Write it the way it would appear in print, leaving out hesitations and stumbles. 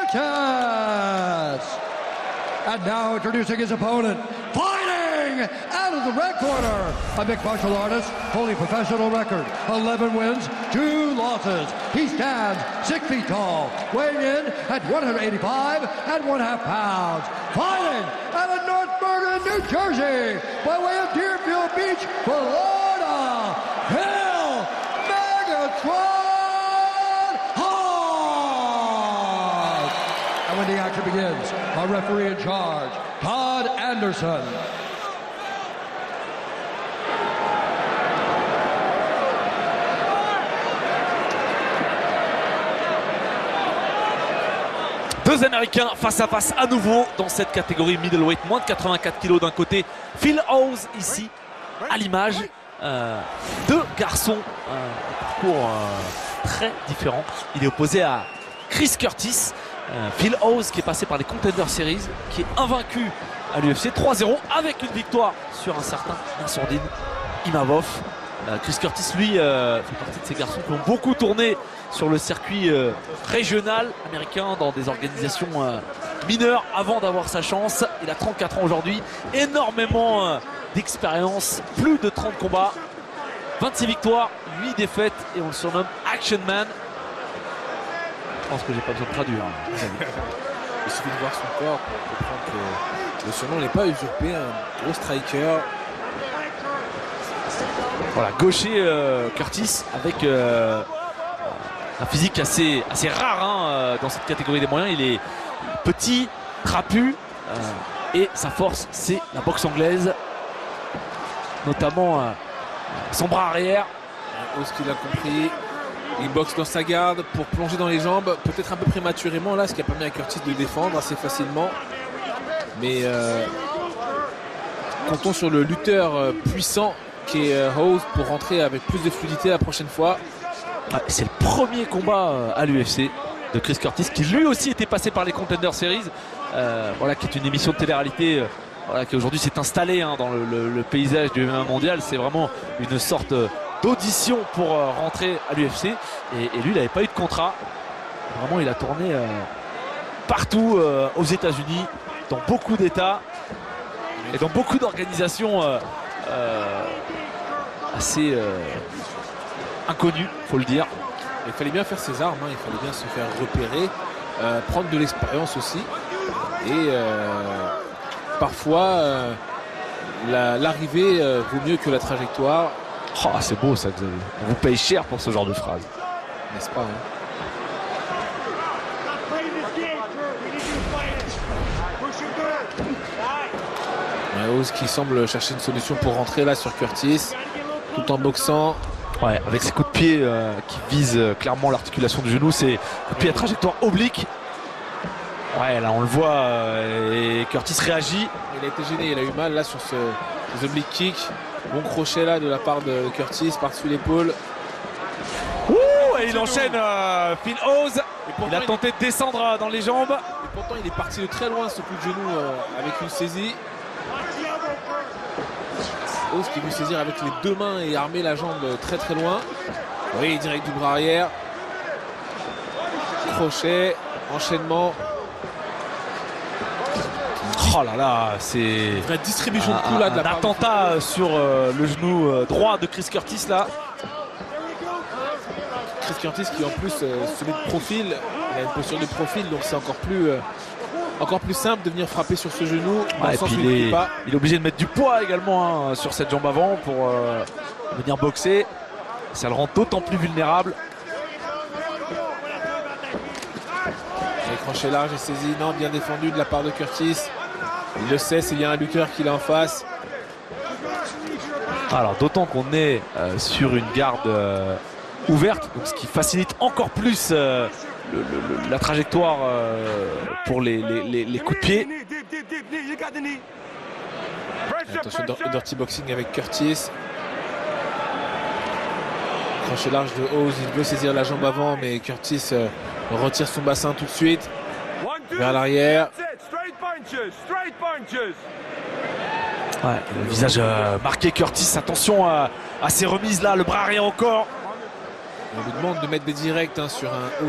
Curtis. And now introducing his opponent, fighting out of the red corner, a mixed martial artist, holding professional record, 11 wins, 2 losses. He stands 6 feet tall, weighing in at 185.5 pounds. Fighting out of North Bergen, New Jersey, by way of Deerfield Beach, Florida, Phil Megatron Hart. And when the action begins, our referee in charge, Todd Anderson. Deux Américains face à face à nouveau dans cette catégorie middleweight, moins de 84 kg d'un côté. Phil Hawes ici à l'image. Deux garçons, parcours très différents. Il est opposé à Chris Curtis. Phil Hawes qui est passé par les Contender Series, qui est invaincu à l'UFC 3-0 avec une victoire sur un certain Nassourdine Imavov. Chris Curtis lui fait partie de ces garçons qui ont beaucoup tourné sur le circuit régional américain dans des organisations mineures avant d'avoir sa chance. Il a 34 ans aujourd'hui, énormément d'expérience, plus de 30 combats, 26 victoires, 8 défaites et on le surnomme Action Man. Je pense que j'ai pas besoin de traduire. Il suffit de voir son corps pour comprendre que le surnom n'est pas usurpé, un gros striker. Voilà, gaucher Curtis avec un physique assez rare dans cette catégorie des moyens. Il est petit, trapu et sa force c'est la boxe anglaise, notamment son bras arrière. Hawes qu'il a compris, il boxe dans sa garde pour plonger dans les jambes, peut-être un peu prématurément là, ce qui a permis à Curtis de défendre assez facilement. Mais comptons sur le lutteur puissant qui est Hawes pour rentrer avec plus de fluidité la prochaine fois. C'est le premier combat à l'UFC de Chris Curtis, qui lui aussi était passé par les Contender Series, voilà, qui est une émission de télé-réalité voilà, qui aujourd'hui s'est installée dans le paysage du MMA mondial. C'est vraiment une sorte d'audition pour rentrer à l'UFC. Et lui, il n'avait pas eu de contrat. Vraiment, il a tourné partout aux États-Unis, dans beaucoup d'États et dans beaucoup d'organisations assez inconnues, faut le dire. Il fallait bien faire ses armes, il fallait bien se faire repérer, prendre de l'expérience aussi. Et parfois, l'arrivée vaut mieux que la trajectoire. Oh, c'est beau ça, Xavier. On vous paye cher pour ce genre de phrase. N'est-ce pas Hawes qui semble chercher une solution pour rentrer là sur Curtis, tout en boxant. Ouais, avec ses coups de pied qui visent clairement l'articulation du genou. C'est coup de pied à trajectoire oblique. Ouais, là on le voit et Curtis réagit. Il a été gêné, il a eu mal là sur ces oblique kicks. Bon crochet là de la part de Curtis par-dessus l'épaule. Ouh, et il enchaîne Phil Hawes. Il a tenté de descendre dans les jambes. Et pourtant il est parti de très loin ce coup de genou avec une saisie. Hawes qui veut saisir avec les deux mains et armer la jambe très très loin. Oui, direct du bras arrière. Crochet, enchaînement. Oh là là, c'est une vraie distribution de coups là de la part un attentat sur le genou droit de Chris Curtis là. Chris Curtis qui en plus se met de profil, il a une posture de profil, donc c'est encore plus simple de venir frapper sur ce genou. Ouais, et puis il est obligé de mettre du poids également sur cette jambe avant pour venir boxer. Ça le rend d'autant plus vulnérable. Les crochets larges et saisi, non, bien défendu de la part de Curtis. Il le sait, s'il y a un lutteur qui est en face. Alors d'autant qu'on est sur une garde ouverte, donc ce qui facilite encore plus la trajectoire pour les coups de pied. Attention au dirty boxing avec Curtis. Crochet large de Hawes, il veut saisir la jambe avant, mais Curtis retire son bassin tout de suite. Vers l'arrière. Ouais, le visage marqué Curtis, attention à ces remises là, le bras arrière encore. On lui demande de mettre des directs sur un